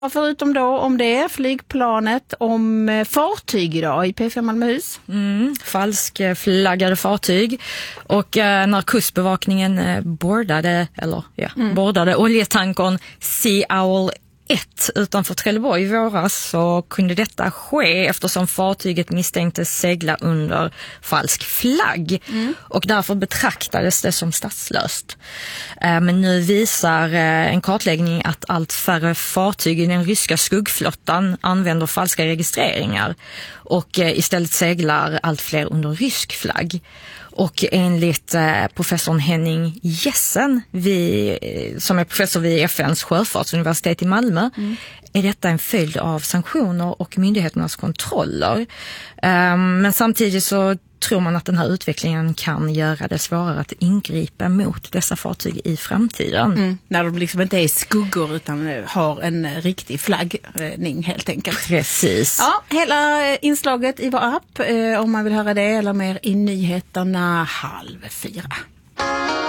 Förutom då om det, flygplanet, om fartyg idag i P4 Malmöhus. Falskflaggade fartyg. Och när kustbevakningen bordade oljetankern Sea Owl 1 utanför Trelleborg i våras, så kunde detta ske eftersom fartyget misstänktes segla under falsk flagg och därför betraktades det som statslöst. Men nu visar en kartläggning att allt färre fartyg i den ryska skuggflottan använder falska registreringar och istället seglar allt fler under rysk flagg. Och enligt professorn Henning Jessen, som är professor vid FNs sjöfartsuniversitet i Malmö, är detta en följd av sanktioner och myndigheternas kontroller. Men samtidigt så tror man att den här utvecklingen kan göra det svårare att ingripa mot dessa fartyg i framtiden. När de liksom inte är skuggor utan har en riktig flaggning helt enkelt. Precis. Ja, hela inslaget i vår app om man vill höra det eller mer i nyheterna 3:30.